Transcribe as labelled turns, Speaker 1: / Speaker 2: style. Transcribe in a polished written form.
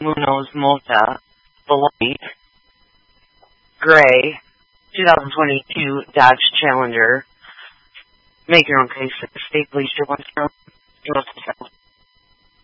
Speaker 1: Munoz Mota, the light, gray, 2022 Dodge Challenger. Make your own case. State police, 217.